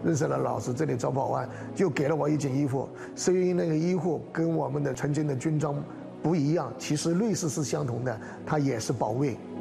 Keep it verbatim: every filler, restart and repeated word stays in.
认识了老师这里找保安，就给了我一件衣服。是因为那个衣服跟我们的曾经的军装不一样，其实类似是相同的，它也是保卫。